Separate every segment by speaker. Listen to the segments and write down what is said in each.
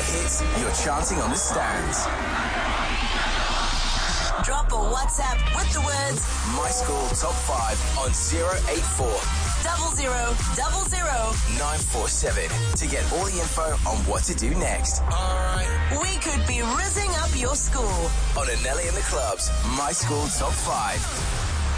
Speaker 1: hits you're chanting on the stands.
Speaker 2: Drop a WhatsApp with the words
Speaker 1: My School Top 5 on 084
Speaker 2: 0000
Speaker 1: 947 to get all the info on what to do next. Alright.
Speaker 2: We could be rizzing up your school.
Speaker 1: On Anelli and the Club's My School Top 5.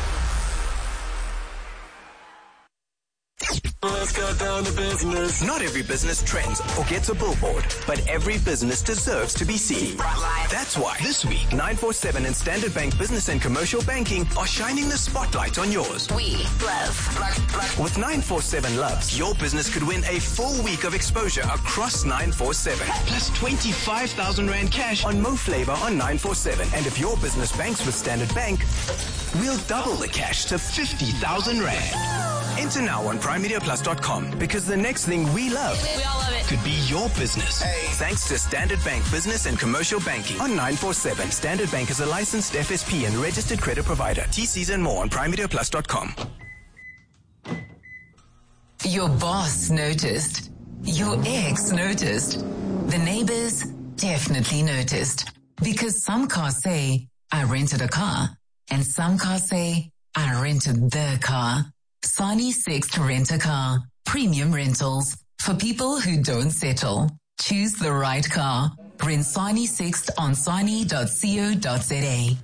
Speaker 3: Let's go down to business.
Speaker 1: Not every business trends or gets a billboard, but every business deserves to be seen. That's why this week, 947 and Standard Bank Business and Commercial Banking are shining the spotlight on yours.
Speaker 2: We love black.
Speaker 1: With 947 Loves, your business could win a full week of exposure across 947. Plus 25,000 Rand cash on Mo Flavor on 947. And if your business banks with Standard Bank, we'll double the cash to 50,000 Rand. Enter now on primemediaplus.com because the next thing we love could be your business. Thanks to Standard Bank Business and Commercial Banking on 947. Standard Bank is a licensed FSP and registered credit provider. TCs and more on primemediaplus.com.
Speaker 4: Your boss noticed. Your ex noticed. The neighbors definitely noticed. Because some cars say, I rented a car. And some cars say, I rented the car. Sani Sixt Rent-A-Car. Premium rentals. For people who don't settle. Choose the right car. Rent Sani Sixt on sani.co.za.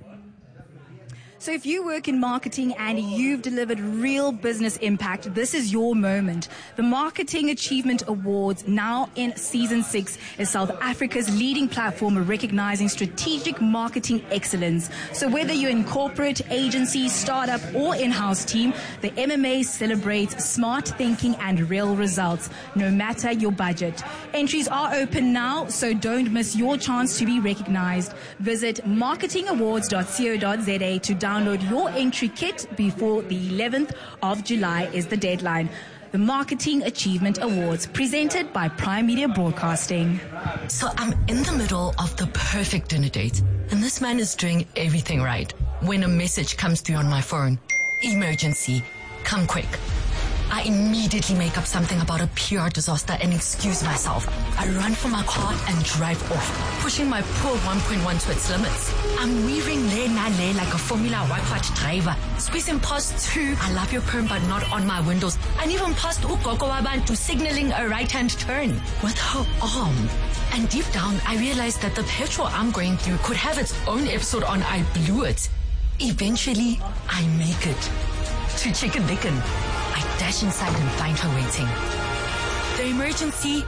Speaker 5: So if you work in marketing and you've delivered real business impact, this is your moment. The Marketing Achievement Awards, now in Season 6, is South Africa's leading platform recognizing strategic marketing excellence. So whether you're in corporate, agency, startup, or in-house team, the MMA celebrates smart thinking and real results, no matter your budget. Entries are open now, so don't miss your chance to be recognized. Visit marketingawards.co.za to download your entry kit before the 11th of July is the deadline. The Marketing Achievement Awards, presented by Prime Media Broadcasting.
Speaker 6: So I'm in the middle of the perfect dinner date, and this man is doing everything right when a message comes through on my phone. Emergency. Come quick. I immediately make up something about a PR disaster and excuse myself. I run for my car and drive off, pushing my poor 1.1 to its limits. I'm weaving lane like a Formula One driver, squeezing past two I love your perm but not on my windows, and even past Ukoko Wabantu signaling a right-hand turn with her arm. And deep down, I realized that the petrol I'm going through could have its own episode on I Blew It. Eventually, I make it to Chicken Licken. I dash inside and find her waiting. The emergency?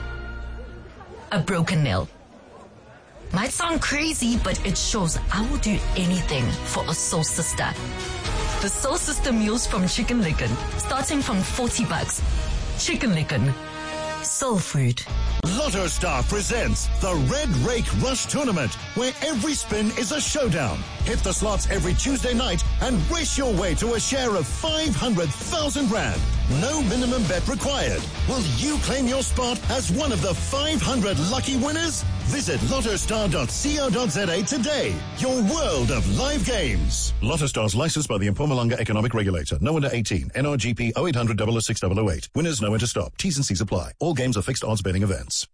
Speaker 6: A broken nail. Might sound crazy, but it shows I will do anything for a soul sister. The Soul Sister meals from Chicken Licken, starting from $40. Chicken Licken. Soul food.
Speaker 7: Lotto Star presents the Red Rake Rush Tournament, where every spin is a showdown. Hit the slots every Tuesday night and race your way to a share of 500,000 Rand. No minimum bet required. Will you claim your spot as one of the 500 lucky winners? Visit lottostar.co.za today. Your world of live games. Lotto Star's licensed by the Mpumalanga Economic Regulator. No under 18. NRGP 0800 006 008. Winners know when to stop. T's and C's apply. All games are fixed odds betting events.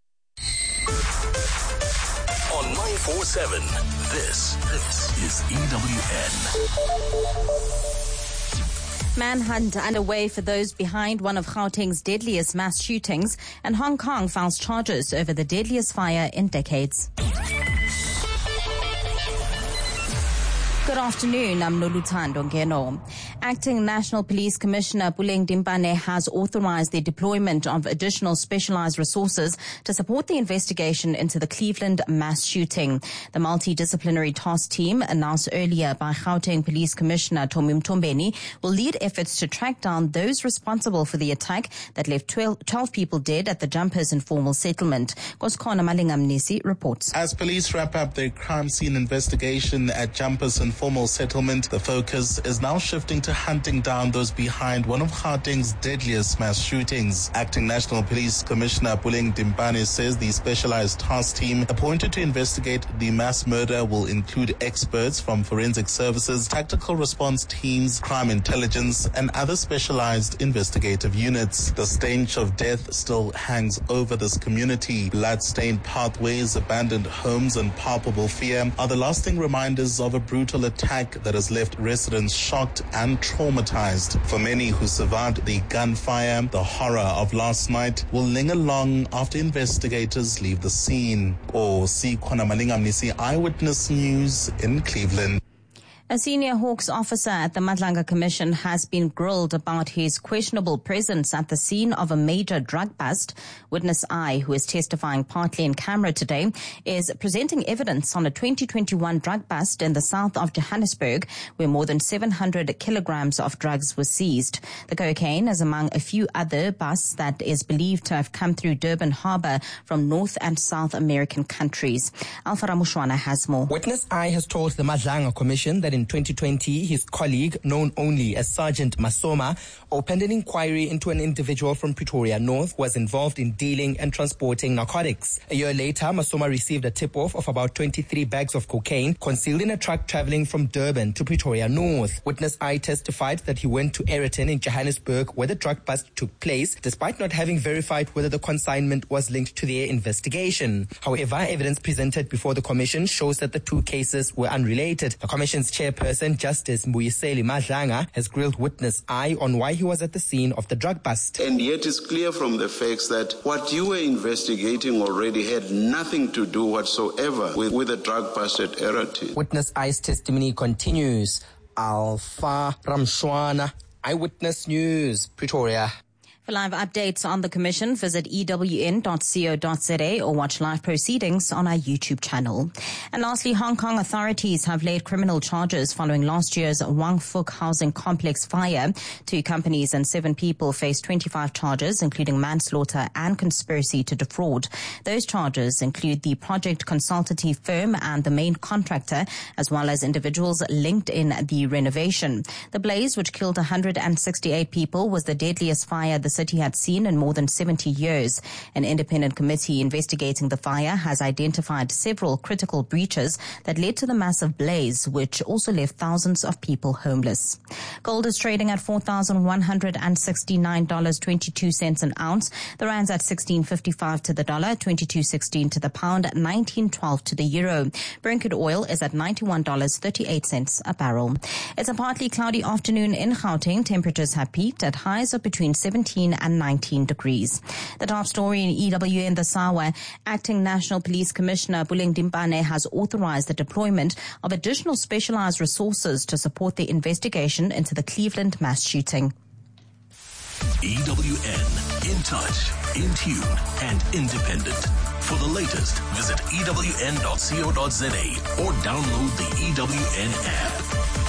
Speaker 3: On 947, this is EWN.
Speaker 8: Manhunt underway for those behind one of Gauteng's deadliest mass shootings, and Hong Kong files charges over the deadliest fire in decades. Good afternoon, I'm Noluthando Ngeno. Acting National Police Commissioner Puleng Dimpane has authorized the deployment of additional specialized resources to support the investigation into the Cleveland mass shooting. The multidisciplinary task team, announced earlier by Gauteng Police Commissioner Tomi Mtombeni, will lead efforts to track down those responsible for the attack that left 12 people dead at the Jumpers Informal Settlement. Koskona Malingamnisi reports.
Speaker 9: As police wrap up their crime scene investigation at Jumpers Informal Settlement, the focus is now shifting to to hunting down those behind one of Gauteng's deadliest mass shootings. Acting National Police Commissioner Puleng Dimpane says the specialized task team appointed to investigate the mass murder will include experts from forensic services, tactical response teams, crime intelligence, and other specialized investigative units. The stench of death still hangs over this community. Blood-stained pathways, abandoned homes, and palpable fear are the lasting reminders of a brutal attack that has left residents shocked and traumatized. For many who survived the gunfire, the horror of last night will linger long after investigators leave the scene. Sikhona Malingamnisi, Eyewitness News in Cleveland.
Speaker 8: A senior Hawks officer at the Madlanga Commission has been grilled about his questionable presence at the scene of a major drug bust. Witness I, who is testifying partly in camera today, is presenting evidence on a 2021 drug bust in the south of Johannesburg, where more than 700 kilograms of drugs were seized. The cocaine is among a few other busts that is believed to have come through Durban Harbour from North and South American countries. Alpha Ramushwana has more.
Speaker 10: Witness I has told the Madlanga Commission that in 2020, his colleague, known only as Sergeant Masoma, opened an inquiry into an individual from Pretoria North who was involved in dealing and transporting narcotics. A year later, Masoma received a tip-off of about 23 bags of cocaine concealed in a truck traveling from Durban to Pretoria North. Witness I testified that he went to Ayrton in Johannesburg where the drug bust took place, despite not having verified whether the consignment was linked to their investigation. However, evidence presented before the commission shows that the two cases were unrelated. The commission's chairperson, Justice Mbuyiseli Madlanga, has grilled Witness I on why he was at the scene of the drug bust.
Speaker 11: And yet it's clear from the facts that what you were investigating already had nothing to do whatsoever with the drug bust at Ayrton.
Speaker 10: Witness I's testimony continues. Alpha Ramshwana, Eyewitness News, Pretoria.
Speaker 8: For live updates on the Commission, visit ewn.co.za or watch live proceedings on our YouTube channel. And lastly, Hong Kong authorities have laid criminal charges following last year's Wang Fuk housing complex fire. 2 companies and 7 people face 25 charges, including manslaughter and conspiracy to defraud. Those charges include the project consultancy firm and the main contractor, as well as individuals linked in the renovation. The blaze, which killed 168 people, was the deadliest fire the city had seen in more than 70 years. An independent committee investigating the fire has identified several critical breaches that led to the massive blaze, which also left thousands of people homeless. Gold is trading at $4,169.22 an ounce. The rand's at 16.55 to the dollar, 22.16 to the pound, 19.12 to the euro. Brent oil is at $91.38 a barrel. It's a partly cloudy afternoon in Gauteng. Temperatures have peaked at highs of between 17 and 19 degrees. The top story in EWN this hour, Acting National Police Commissioner Puleng Dimpane has authorized the deployment of additional specialized resources to support the investigation into the Cleveland mass shooting.
Speaker 3: EWN, in touch, in tune, and independent. For the latest, visit ewn.co.za or download the EWN app.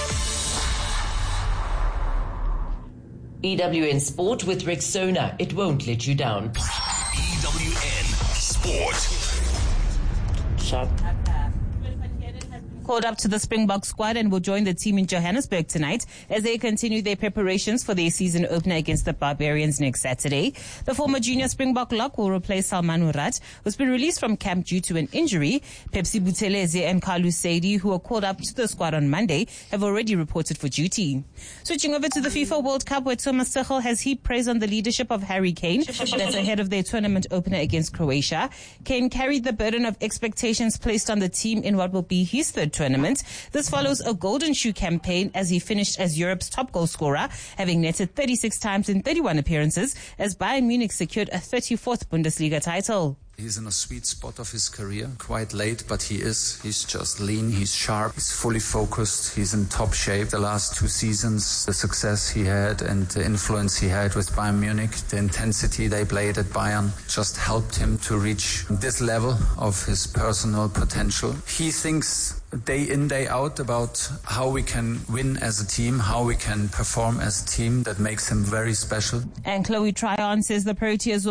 Speaker 12: EWN Sport with Rexona. It won't let you down.
Speaker 3: EWN Sport.
Speaker 12: Sharp.
Speaker 13: Called up to the Springbok squad and will join the team in Johannesburg tonight as they continue their preparations for their season opener against the Barbarians next Saturday. The former junior Springbok lock will replace Salman Murat, who's been released from camp due to an injury. Pepsi Buthelezi and Carlos Saidi, who were called up to the squad on Monday, have already reported for duty. Switching over to the FIFA World Cup, where Thomas Tuchel has heaped praise on the leadership of Harry Kane. That's ahead of their tournament opener against Croatia. Kane carried the burden of expectations placed on the team in what will be his third tournament. This follows a golden shoe campaign as he finished as Europe's top goal scorer, having netted 36 times in 31 appearances as Bayern Munich secured a 34th Bundesliga title.
Speaker 14: He's in a sweet spot of his career, quite late, but he's just lean, he's sharp, he's fully focused, he's in top shape. The last 2 seasons, the success he had and the influence he had with Bayern Munich, the intensity they played at Bayern just helped him to reach this level of his personal potential. He thinks day in, day out about how we can win as a team, how we can perform as a team. That makes him very special.
Speaker 13: And Chloe Tryon says the Proteas will